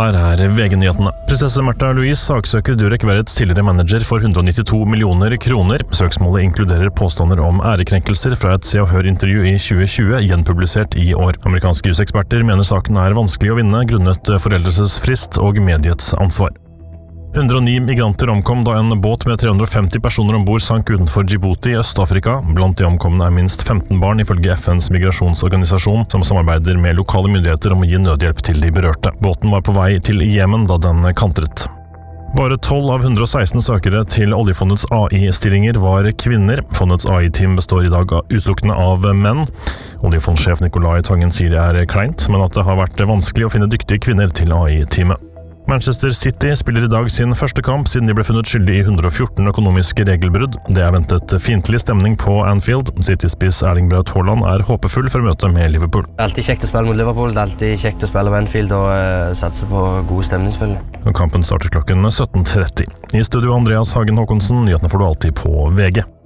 Her VG-nyhetene. Prinsesse Märtha Louise saksøker Durek Verrets tidligere manager for 192 millioner kroner. Søksmålet inkluderer påstander om ærekrenkelser fra et Se og Hør-intervju i 2020, gjenpublisert i år. Amerikanske juseksperter mener saken vanskelig å vinne, grunnet foreldelsesfrist og mediets ansvar. 109 migranter omkom da en båt med 350 personer ombord sank utenfor Djibouti i Øst-Afrika. Blant de omkomne minst 15 barn, ifølge FNs migrasjonsorganisasjon, som samarbeider med lokale myndigheter om å gi nødhjelp til de berørte. Båten var på vei til Jemen da den kantret. Bare 12 av 116 søkere til oljefondets AI-stillinger var kvinner. Fondets AI-team består i dag utelukkende av menn. Oljefondsjef Nicolai Tangen sier det kleint, men at det har vært vanskelig å finne dyktige kvinner til AI-teamet. Manchester City spiller i dag sin første kamp siden de ble funnet skyldig i 114 økonomiske regelbrudd. Det ventet fiendtlig stemning på Anfield. City-spiss Erling Braut Haaland håpefull for møtet med Liverpool. Det alltid kjekt å spille mot Liverpool, det alltid kjekt å spille på Anfield og satse på god stemning selvfølgelig. Kampen starter klokken 17:30. I studio Andreas Hagen Håkonsen, nyhetene får du alltid på VG.